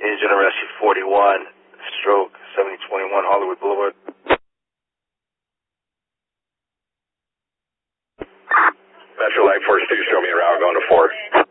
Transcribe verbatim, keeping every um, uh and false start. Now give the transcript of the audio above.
Engine to rescue forty-one, stroke seventy twenty-one Hollywood Boulevard. Metro Light Force two, show me around, going to four.